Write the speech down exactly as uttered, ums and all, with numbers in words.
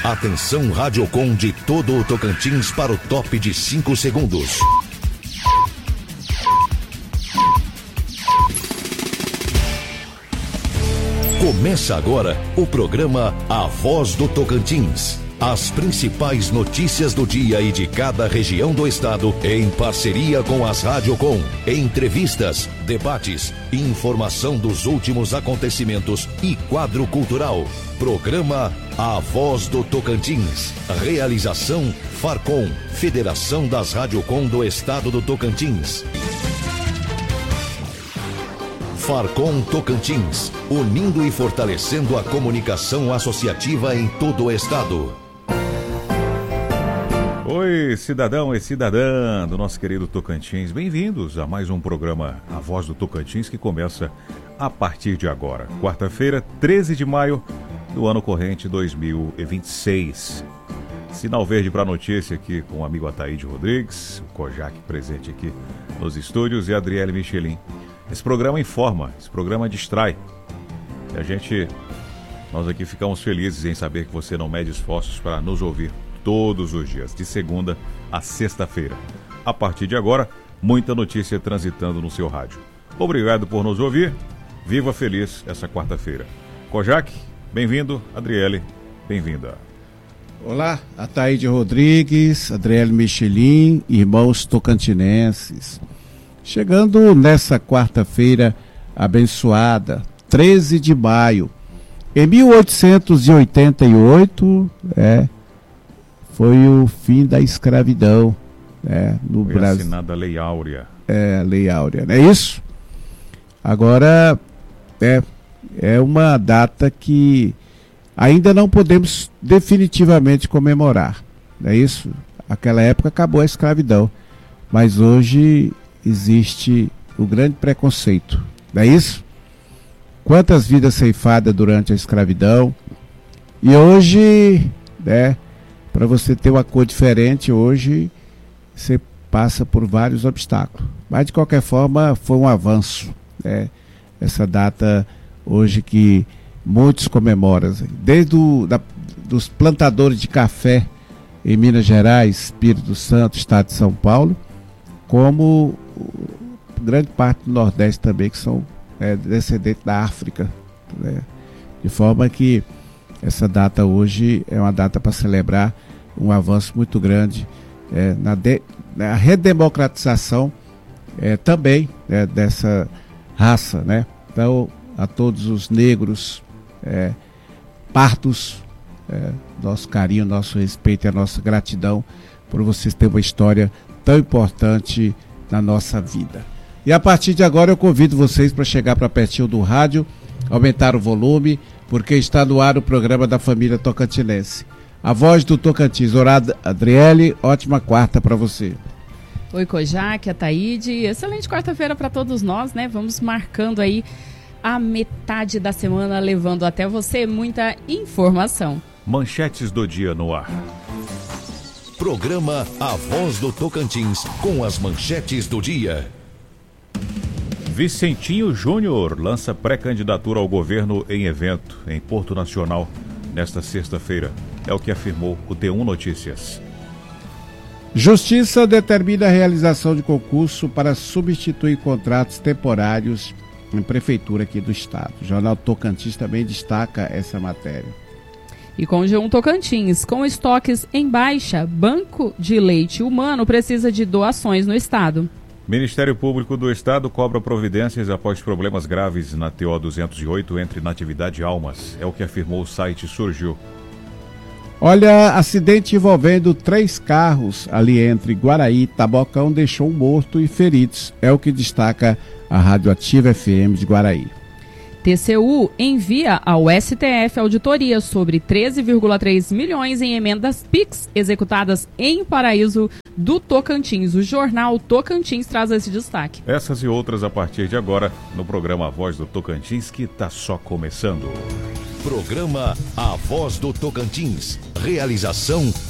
Atenção Radiocom de todo o Tocantins para o top de cinco segundos. Começa agora o programa A Voz do Tocantins. As principais notícias do dia e de cada região do estado em parceria com as Radiocom. Entrevistas, debates, informação dos últimos acontecimentos e quadro cultural. Programa A Voz do Tocantins. Realização Farcom, Federação das Radiocom do Estado do Tocantins. Farcom Tocantins, unindo e fortalecendo a comunicação associativa em todo o estado. Oi, cidadão e cidadã do nosso querido Tocantins, bem-vindos a mais um programa A Voz do Tocantins, que começa a partir de agora, quarta-feira, treze de maio do ano corrente dois mil e vinte e seis. Sinal verde para a notícia aqui com o amigo Ataíde Rodrigues, o Kojak presente aqui nos estúdios e a Adriele Michelin. Esse programa informa, esse programa distrai. E a gente, nós aqui ficamos felizes em saber que você não mede esforços para nos ouvir todos os dias, de segunda a sexta-feira. A partir de agora, muita notícia transitando no seu rádio. Obrigado por nos ouvir. Viva feliz essa quarta-feira. Kojak, bem-vindo. Adriele, bem-vinda. Olá, Ataíde Rodrigues, Adriele Michelin, irmãos tocantinenses. Chegando nessa quarta-feira abençoada, treze de maio, em mil oitocentos e oitenta e oito, é, foi o fim da escravidão, é, no foi Brasil. Assinada a Lei Áurea. É, a Lei Áurea, não é isso? Agora, é, é uma data que ainda não podemos definitivamente comemorar, não é isso? Aquela época acabou a escravidão, mas hoje existe o grande preconceito, não é isso? Quantas vidas ceifadas durante a escravidão, e hoje, né, para você ter uma cor diferente, hoje você passa por vários obstáculos, mas de qualquer forma foi um avanço, né? Essa data hoje que muitos comemoram, desde o, da, dos plantadores de café em Minas Gerais, Espírito Santo, estado de São Paulo, como grande parte do Nordeste também, que são é, descendentes da África, né? De forma que essa data hoje é uma data para celebrar um avanço muito grande é, na, de, na redemocratização é, também é, dessa raça, né? Então, a todos os negros, é, partos, é, nosso carinho, nosso respeito e a nossa gratidão por vocês terem uma história tão importante na nossa vida. E a partir de agora eu convido vocês para chegar para pertinho do rádio, aumentar o volume, porque está no ar o programa da família tocantinense. A Voz do Tocantins. Orada Adriele, ótima quarta para você. Oi, Kojak, Ataíde, excelente quarta-feira para todos nós, né? Vamos marcando aí a metade da semana, levando até você muita informação. Manchetes do dia no ar. Programa A Voz do Tocantins, com as manchetes do dia. Vicentinho Júnior lança pré-candidatura ao governo em evento em Porto Nacional nesta sexta-feira. É o que afirmou o T um Notícias. Justiça determina a realização de concurso para substituir contratos temporários em prefeitura aqui do estado. O Jornal Tocantins também destaca essa matéria. E com o G um Tocantins, com estoques em baixa, Banco de Leite Humano precisa de doações no estado. Ministério Público do Estado cobra providências após problemas graves na T O duzentos e oito entre Natividade e Almas. É o que afirmou o site Surgiu. Olha, acidente envolvendo três carros ali entre Guaraí e Tabocão deixou um morto e feridos. É o que destaca a Radioativa F M de Guaraí. T C U envia ao S T F auditoria sobre treze vírgula três milhões em emendas Pix executadas em Paraíso do Tocantins. O jornal Tocantins traz esse destaque. Essas e outras a partir de agora no programa A Voz do Tocantins, que está só começando. Programa A Voz do Tocantins. Realização